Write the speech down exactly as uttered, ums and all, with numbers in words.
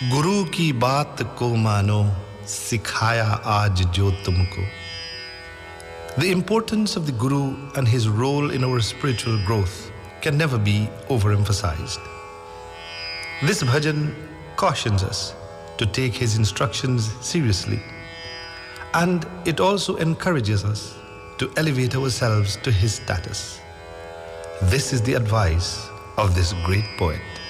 गुरु की बात को मानो सिखाया आज जो तुमको. The importance of the Guru and his role in our spiritual growth can never be overemphasized. This bhajan cautions us to take his instructions seriously, and it also encourages us to elevate ourselves to his status. This is the advice of this great poet.